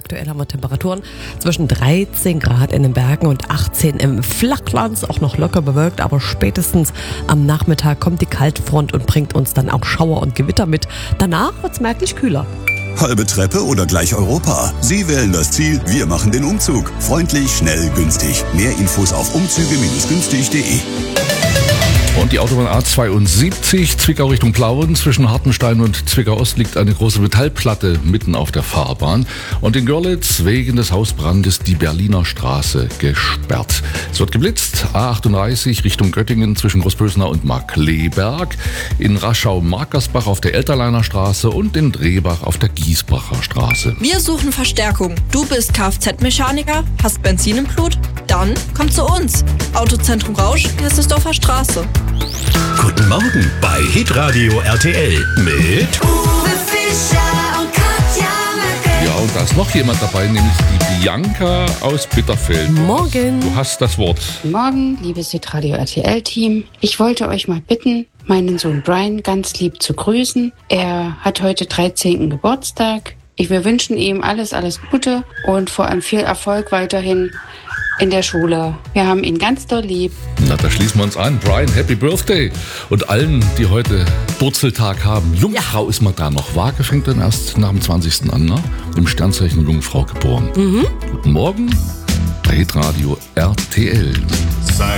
Aktuell haben wir Temperaturen zwischen 13 Grad in den Bergen und 18 im Flachland. Auch noch locker bewölkt, aber spätestens am Nachmittag kommt die Kaltfront und bringt uns dann auch Schauer und Gewitter mit. Danach wird's merklich kühler. Halbe Treppe oder gleich Europa? Sie wählen das Ziel, wir machen den Umzug. Freundlich, schnell, günstig. Mehr Infos auf umzüge-günstig.de. Und die Autobahn A72, Zwickau Richtung Plauen. Zwischen Hartenstein und Zwickau-Ost liegt eine große Metallplatte mitten auf der Fahrbahn. Und in Görlitz wegen des Hausbrandes die Berliner Straße gesperrt. Es wird geblitzt. A38 Richtung Göttingen zwischen Großbösner und Markleeberg. In Raschau-Markersbach auf der Elterleiner Straße und in Drehbach auf der Giesbacher Straße. Wir suchen Verstärkung. Du bist Kfz-Mechaniker, hast Benzin im Blut? Dann komm zu uns. Autozentrum Rausch, Hesselsdorfer Straße. Guten Morgen bei Hitradio RTL mit Uwe Fischer und Katja Möcke. Ja, und da ist noch jemand dabei, nämlich die Bianca aus Bitterfeld. Morgen. Du hast das Wort. Morgen, liebes Hitradio RTL-Team. Ich wollte euch mal bitten, meinen Sohn Brian ganz lieb zu grüßen. Er hat heute 13. Geburtstag. Wir wünschen ihm alles Gute und vor allem viel Erfolg weiterhin in der Schule. Wir haben ihn ganz doll lieb. Na, da schließen wir uns an. Brian, Happy Birthday. Und allen, die heute Burzeltag haben. Jungfrau ist man da noch. Waage fängt dann erst nach dem 20. an, ne? Im Sternzeichen Jungfrau geboren. Guten Morgen bei Hitradio RTL. Sei